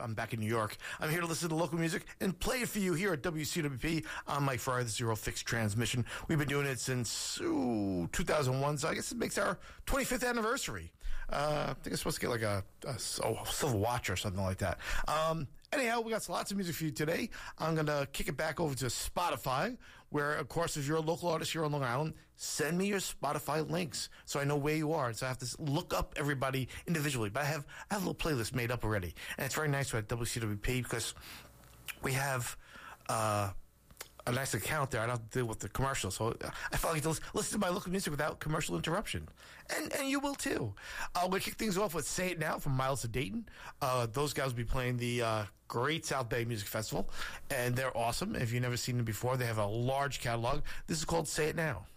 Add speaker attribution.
Speaker 1: I'm back in New York. I'm here to listen to local music and play it for you here at WCWP on Mike Fryer, the Zero Fix Transmission. We've been doing it since 2001, so I guess it makes our 25th anniversary. I think it's supposed to get like a silver watch or something like that. Anyhow, we got lots of music for you today. I'm going to kick it back over to Spotify, where, of course, if you're a local artist here on Long Island, send me your Spotify links so I know where you are. So I have to look up everybody individually. But I have a little playlist made up already. And it's very nice at WCWP because we have a nice account there. I don't have to deal with the commercials. So I felt like to listen to my local music without commercial interruption. And you will too. We're going to kick things off with Say It Now from Miles to Dayton. Those guys will be playing the Great South Bay Music Festival. And they're awesome. If you've never seen them before, they have a large catalog. This is called Say It Now.